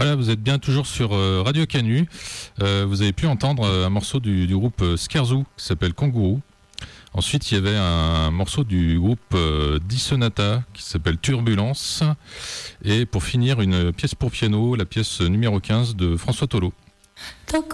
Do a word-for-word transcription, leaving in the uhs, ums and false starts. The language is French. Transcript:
Voilà, vous êtes bien toujours sur euh, Radio Canu. Euh, vous avez pu entendre euh, un morceau du, du groupe euh, Skerzo qui s'appelle Kangourou. Ensuite, il y avait un morceau du groupe euh, Di Sonata qui s'appelle Turbulence. Et pour finir, une pièce pour piano, la pièce numéro quinze de François Tolo.